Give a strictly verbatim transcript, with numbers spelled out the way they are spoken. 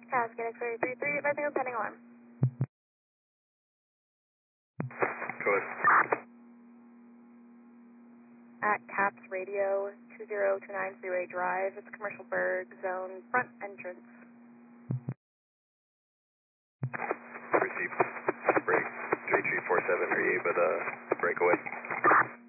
Cascade X-ray three three, advising on pending alarm. Go ahead. At CAPS Radio two zero two nine Freeway Drive, it's Commercial Berg Zone front entrance. Received. Break three three four seven, are you able to break away?